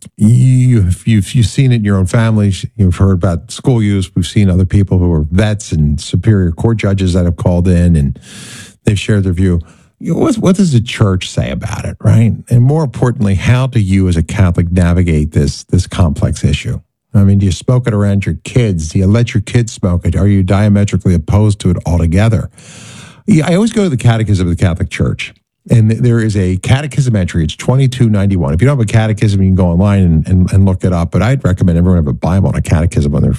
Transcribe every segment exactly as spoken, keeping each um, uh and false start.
You've, you've, you've seen it in your own families. You've heard about school use. We've seen other people who are vets and superior court judges that have called in and they've shared their view. You know, what, what does the church say about it, right? And more importantly, how do you as a Catholic navigate this, this complex issue? I mean, do you smoke it around your kids? Do you let your kids smoke it? Are you diametrically opposed to it altogether? Yeah, I always go to the Catechism of the Catholic Church. And there is a catechism entry. It's twenty-two ninety-one. If you don't have a catechism, you can go online and, and, and look it up. But I'd recommend everyone have a Bible and a catechism on their.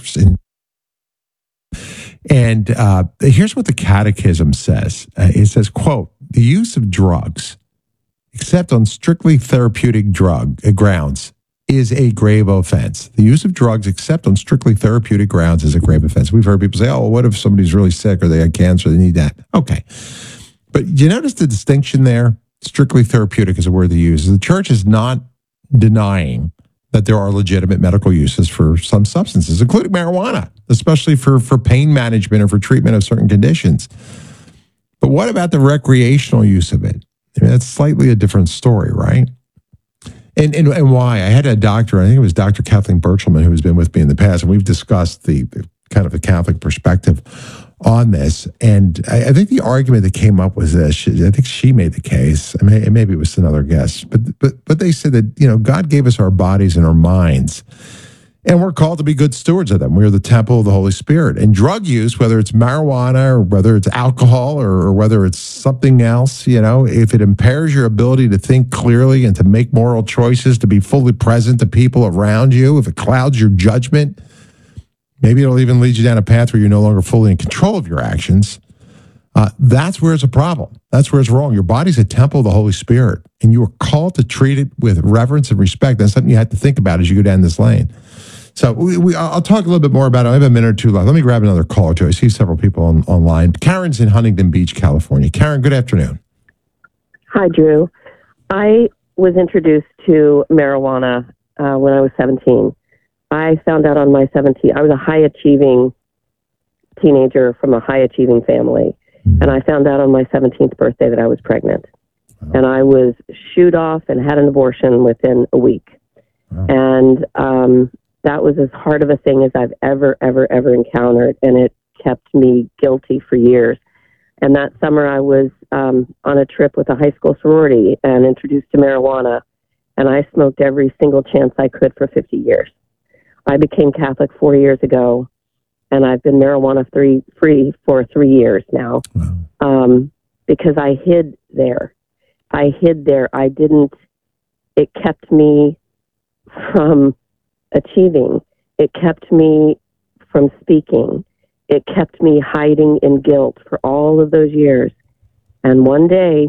And uh, here's what the catechism says. Uh, it says, quote, the use of drugs, except on strictly therapeutic drug uh, grounds, is a grave offense. The use of drugs, except on strictly therapeutic grounds, is a grave offense. We've heard people say, oh, well, what if somebody's really sick or they have cancer, they need that. Okay. But you notice the distinction there? Strictly therapeutic is a word they use. The church is not denying that there are legitimate medical uses for some substances, including marijuana, especially for, for pain management or for treatment of certain conditions. But what about the recreational use of it? I mean, that's slightly a different story, right? And, and and why? I had a doctor, I think it was Doctor Kathleen Birchelman, who has been with me in the past, and we've discussed the, the kind of the Catholic perspective on this. And I, I think the argument that came up was this. She, I think she made the case. I mean, maybe it was another guest, but but but they said that, you know, God gave us our bodies and our minds, and we're called to be good stewards of them. We are the temple of the Holy Spirit. And drug use, whether it's marijuana or whether it's alcohol or, or whether it's something else, you know, if it impairs your ability to think clearly and to make moral choices, to be fully present to people around you, if it clouds your judgment, maybe it'll even lead you down a path where you're no longer fully in control of your actions. Uh, that's where it's a problem. That's where it's wrong. Your body's a temple of the Holy Spirit, and you are called to treat it with reverence and respect. That's something you have to think about as you go down this lane. So we, we, I'll talk a little bit more about it. I have a minute or two left. Let me grab another call or two. I see several people on, online. Karen's in Huntington Beach, California. Karen, good afternoon. Hi, Drew. I was introduced to marijuana uh, when I was seventeen. I found out on my seventeenth, I was a high-achieving teenager from a high-achieving family, mm-hmm. and I found out on my seventeenth birthday that I was pregnant. Wow. And I was shooed off and had an abortion within a week. Wow. And um, that was as hard of a thing as I've ever, ever, ever encountered, and it kept me guilty for years. And that summer I was um, on a trip with a high school sorority and introduced to marijuana, and I smoked every single chance I could for fifty years. I became Catholic four years ago, and I've been marijuana free, free for three years now. Wow. Um, because I hid there. I hid there. I didn't, it kept me from achieving. It kept me from speaking. It kept me hiding in guilt for all of those years. And one day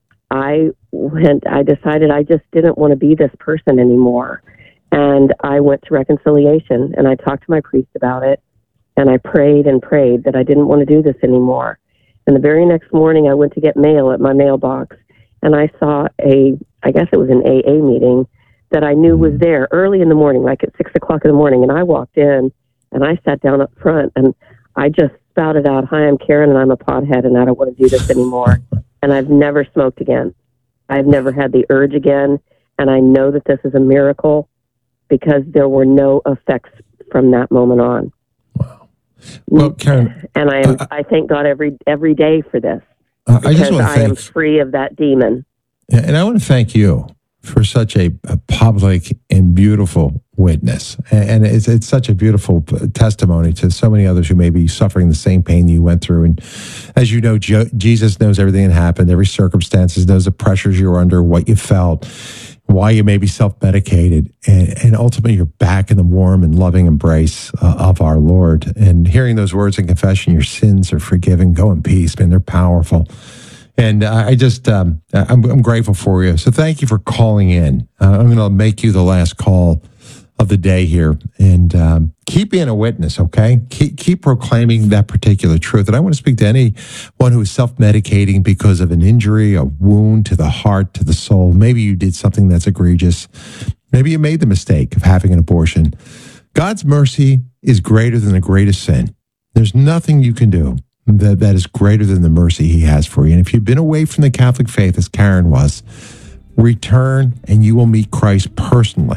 I went, I decided I just didn't want to be this person anymore. And I went to reconciliation, and I talked to my priest about it, and I prayed and prayed that I didn't want to do this anymore. And the very next morning I went to get mail at my mailbox, and I saw a, I guess it was an A A meeting that I knew was there early in the morning, like at six o'clock in the morning. And I walked in, and I sat down up front, and I just spouted out, hi, I'm Karen, and I'm a pothead, and I don't want to do this anymore. And I've never smoked again. I've never had the urge again, and I know that this is a miracle, because there were no effects from that moment on. Wow. Well, Karen, and I am, uh, I thank God every every day for this. Uh, I just want to I thank, am free of that demon. Yeah, and I want to thank you for such a, a public and beautiful witness. And, and it's it's such a beautiful testimony to so many others who may be suffering the same pain you went through. And as you know, Jo- Jesus knows everything that happened, every circumstances, knows the pressures you were under, what you felt, why you may be self-medicated, and, and ultimately you're back in the warm and loving embrace uh, of our Lord. And hearing those words in confession, your sins are forgiven, go in peace, man, they're powerful. And uh, I just, um, I'm, I'm grateful for you. So thank you for calling in. Uh, I'm going to make you the last call of the day here. And um, keep being a witness, okay? Keep, keep proclaiming that particular truth. And I want to speak to anyone who is self-medicating because of an injury, a wound to the heart, to the soul. Maybe you did something that's egregious. Maybe you made the mistake of having an abortion. God's mercy is greater than the greatest sin. There's nothing you can do that, that is greater than the mercy he has for you. And if you've been away from the Catholic faith, as Karen was, return and you will meet Christ personally.